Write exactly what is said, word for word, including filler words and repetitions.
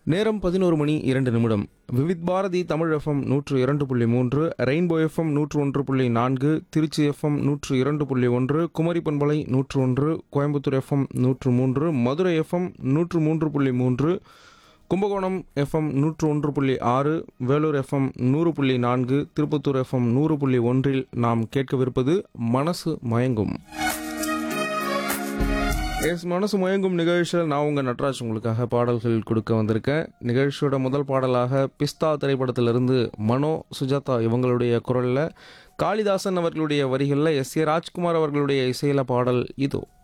நேரம் பதினொரு மணி இரண்டு நிமிடம். விவித் பாரதி தமிழ் எஃப்எம் நூற்று இரண்டு புள்ளி மூன்று, ரெயின்போ எஃப்எம் நூற்று ஒன்று புள்ளி நான்கு, திருச்சி எஃப்எம் நூற்று இரண்டு புள்ளி ஒன்று, குமரி பண்பலை நூற்று ஒன்று, கோயம்புத்தூர் எஃப்எம் நூற்று மூன்று, மதுரை எஃப்எம் நூற்று மூன்று புள்ளி மூன்று, கும்பகோணம் எஃப்எம் நூற்று ஒன்று புள்ளி ஆறு, வேலூர் எஃப்எம் நூறு புள்ளி நான்கு, திருப்பத்தூர் எஃப்எம் நூறு புள்ளி ஒன்றில் நாம் கேட்கவிருப்பது மனசு மயங்கும். எஸ் மனசு மயங்கும் நிகழ்ச்சியில் நான் உங்கள் நட்ராஜ் உங்களுக்காக பாடல்கள் கொடுக்க வந்திருக்கேன். நிகழ்ச்சியோட முதல் பாடலாக பிஸ்தா திரைப்படத்திலிருந்து மனோ, சுஜாதா இவங்களுடைய குரலில், காளிதாசன் அவர்களுடைய வரிகளில் எஸ் ஏ ராஜ்குமார் அவர்களுடைய இசையில பாடல் இதோ.